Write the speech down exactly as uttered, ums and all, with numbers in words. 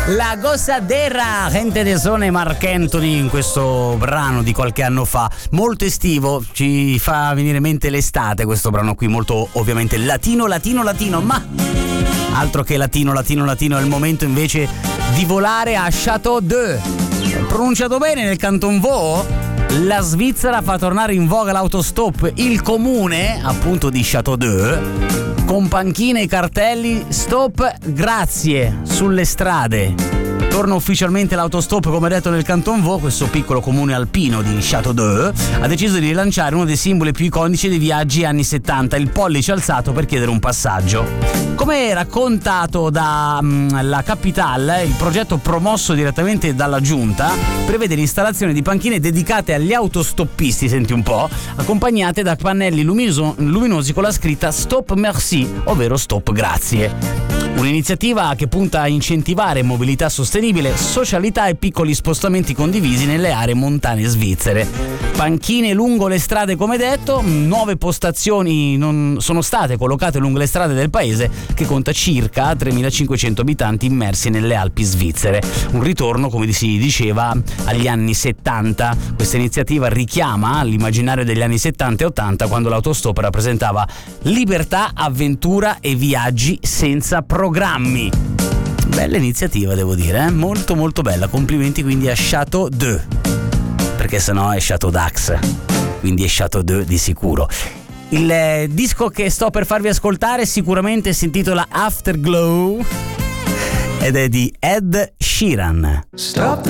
La Gozadera, gente de Zone Marc Anthony in questo brano di qualche anno fa, molto estivo, ci fa venire in mente l'estate questo brano qui, molto ovviamente latino, latino, latino, ma altro che latino, latino, latino, è il momento invece di volare a Château d'Eau. Pronunciato bene nel Canton Vaud? La Svizzera fa tornare in voga l'autostop, il comune appunto di Château d'Eau, con panchine e cartelli stop grazie sulle strade. Torna ufficialmente l'autostop, come detto, nel Canton Vaud. Questo piccolo comune alpino di Château d'Eau ha deciso di rilanciare uno dei simboli più iconici dei viaggi anni settanta, il pollice alzato per chiedere un passaggio. Come raccontato dalla Capitale, il progetto promosso direttamente dalla giunta prevede l'installazione di panchine dedicate agli autostoppisti, senti un po', accompagnate da pannelli luminoso, luminosi con la scritta Stop Merci, ovvero Stop Grazie. Un'iniziativa che punta a incentivare mobilità sostenibile, socialità e piccoli spostamenti condivisi nelle aree montane svizzere. Panchine lungo le strade, come detto, nuove postazioni non sono state collocate lungo le strade del paese, che conta circa tremilacinquecento abitanti immersi nelle Alpi svizzere. Un ritorno, come si diceva, agli anni settanta. Questa iniziativa richiama l'immaginario degli anni settanta e ottanta, quando l'autostop rappresentava libertà, avventura e viaggi senza programmi. Bella iniziativa, devo dire, eh? molto molto bella. Complimenti quindi a Château d'Eau, perché sennò è Château d'Ax, quindi è Château d'Eau di sicuro. Il eh, disco che sto per farvi ascoltare sicuramente si intitola Afterglow ed è di Ed Sheeran. Stop